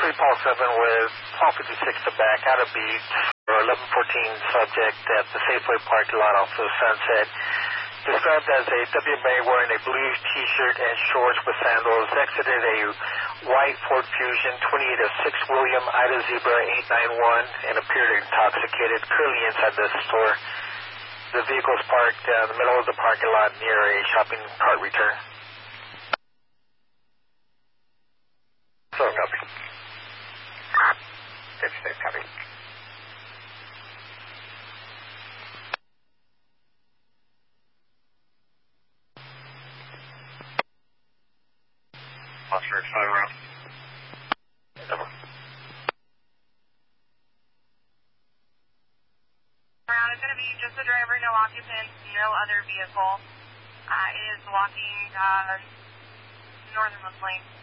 Charlie Paul 7 with Paul 56 to back out of beat for 1114 subject at the Safeway parking lot off of Sunset. Described as a WMA wearing a blue t-shirt and shorts with sandals, exited a white Ford Fusion 28 of 6 William Ida Zebra 891 and appeared intoxicated, currently inside the store. The vehicle is parked in the middle of the parking lot near a shopping cart return. So copy. 56 copy. Oscar 5 around. Over. Around, it's going to be just the driver, no occupants, no other vehicle. It is walking northernmost lane.